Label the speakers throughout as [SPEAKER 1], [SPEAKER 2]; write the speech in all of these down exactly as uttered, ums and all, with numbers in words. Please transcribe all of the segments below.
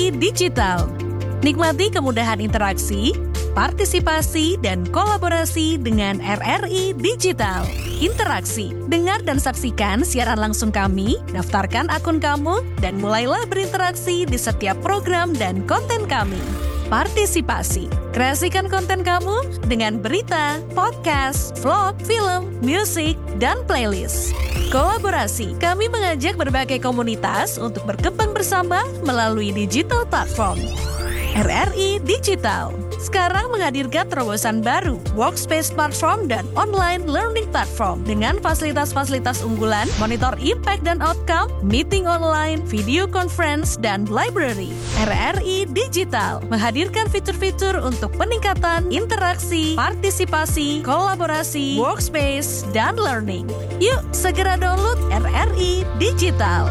[SPEAKER 1] I Digital. Nikmati kemudahan interaksi, partisipasi, dan kolaborasi dengan R R I Digital. Interaksi, dengar dan saksikan siaran langsung kami, daftarkan akun kamu, dan mulailah berinteraksi di setiap program dan konten kami. Partisipasi, kreasikan konten kamu dengan berita, podcast, vlog, film, musik, dan playlist. Kolaborasi, kami mengajak berbagai komunitas untuk berkembang bersama melalui digital platform. R R I Digital sekarang menghadirkan terobosan baru, workspace platform dan online learning platform dengan fasilitas-fasilitas unggulan, monitor impact dan outcome, meeting online, video conference, dan library. R R I Digital menghadirkan fitur-fitur untuk peningkatan interaksi, partisipasi, kolaborasi, workspace, dan learning. Yuk, segera download R R I Digital.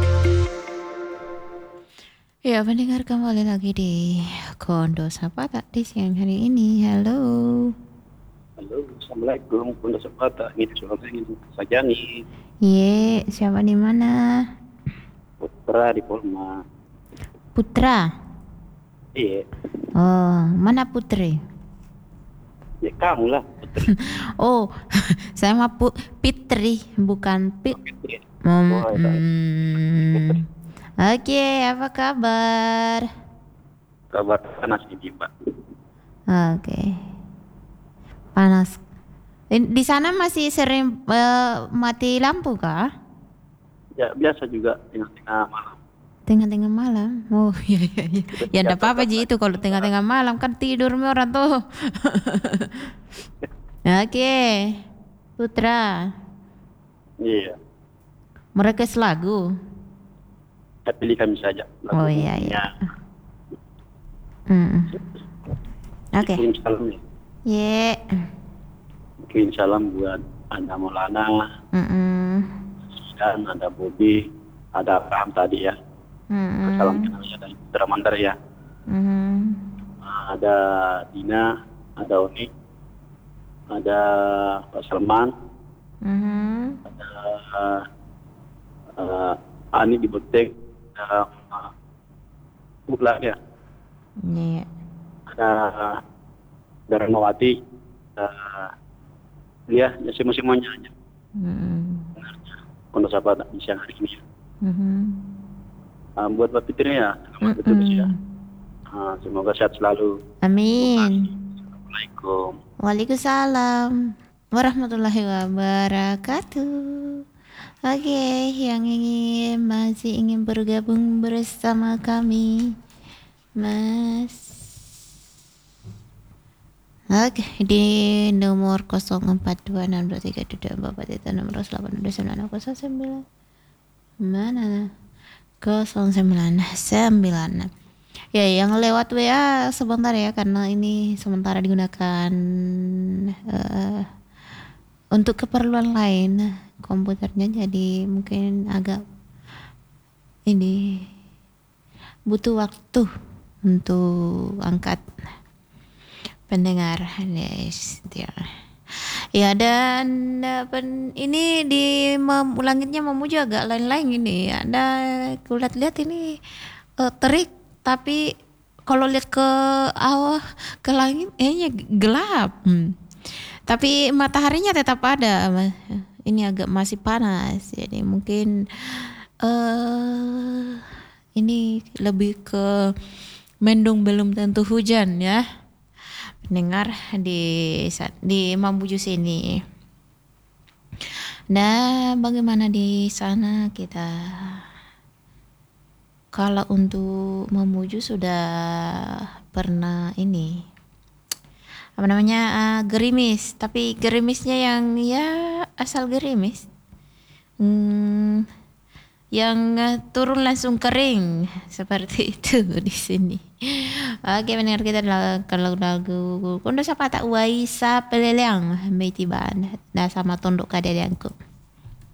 [SPEAKER 2] Ya, pendengar kembali lagi di Kondo Sapata di siang hari ini. Halo.
[SPEAKER 3] Halo, Assalamualaikum. Kondo Sapata. Ini suara ini Sajani.
[SPEAKER 2] Ye, siapa di mana?
[SPEAKER 3] Putra di Polma.
[SPEAKER 2] Putra.
[SPEAKER 3] Iya.
[SPEAKER 2] Oh, mana Putri?
[SPEAKER 3] Ya kamu lah, Putri.
[SPEAKER 2] Oh, saya mah Pu- Pitri, bukan Pit.
[SPEAKER 3] Putri.
[SPEAKER 2] Hmm,
[SPEAKER 3] Oh, iya.
[SPEAKER 2] hmm. Oke, apa kabar?
[SPEAKER 3] Kabar panas ini, Pak.
[SPEAKER 2] Oke. Panas. Di sana masih sering uh, mati lampu kah?
[SPEAKER 3] Ya biasa juga tengah-tengah malam.
[SPEAKER 2] Tengah-tengah malam. Oh iya iya iya. Ya enggak apa-apa Ji itu kalau tengah-tengah malam kan tidur orang tuh. Oke. Putra.
[SPEAKER 3] Iya.
[SPEAKER 2] Mereka selagu.
[SPEAKER 3] Ya, pilih kami saja.
[SPEAKER 2] Oh iya iya. Mm. Oke.
[SPEAKER 3] Kirim salam ya.
[SPEAKER 2] Ye.
[SPEAKER 3] Kirim salam buat Anda Maulana,
[SPEAKER 2] Mm-mm.
[SPEAKER 3] dan ada Bobi, ada Abraham tadi ya.
[SPEAKER 2] Mm-mm.
[SPEAKER 3] Salam kenal ya dari Putra Mandar ya.
[SPEAKER 2] Mm-mm.
[SPEAKER 3] Ada Dina, ada Oni, ada Pak Salman,
[SPEAKER 2] Mm-mm.
[SPEAKER 3] ada uh, Ani di Botek, ada uh, Bukla ya,
[SPEAKER 2] Iya.
[SPEAKER 3] ada Darmawati, ada dia ya semua-semuanya aja.
[SPEAKER 2] Mm-mm.
[SPEAKER 3] Kondo Sapata di siang hari ini.
[SPEAKER 2] Mm-mm.
[SPEAKER 3] Uh, buat Mbak Fitri ya, selamat betul ya. Uh, semoga sehat selalu.
[SPEAKER 2] Amin.
[SPEAKER 3] Assalamualaikum.
[SPEAKER 2] Waalaikumsalam warahmatullahi wabarakatuh. Oke, yang ingin masih ingin bergabung bersama kami, Mas. Oke, di nomor nol empat dua enam dua tiga dua empat empat itu nomor delapan dua sembilan nol sembilan. Mana? nol sembilan sembilan. Ya, yang lewat W A sebentar ya, karena ini sementara digunakan uh, untuk keperluan lain komputernya, jadi mungkin agak ini butuh waktu untuk angkat pendengar. Yes, ya. Ya, dan uh, pen, ini di mem, langitnya memuja agak lain-lain ini. Ada kulihat-lihat ini uh, terik, tapi kalau lihat ke awal ke langit kayaknya gelap. Hmm. Tapi mataharinya tetap ada. Ini agak masih panas, jadi mungkin uh, ini lebih ke mendung, belum tentu hujan ya. Pendengar di di Mamuju sini. Nah, bagaimana di sana kita? Kalau untuk Mamuju sudah pernah ini apa namanya uh, gerimis, tapi gerimisnya yang ya asal gerimis, hmm, yang uh, turun langsung kering seperti itu di sini. Oke, mendengar kita kalau lagu Kondo Sapata Waisa Peleleang Meitiban, nah sama Tondok Kadelianku.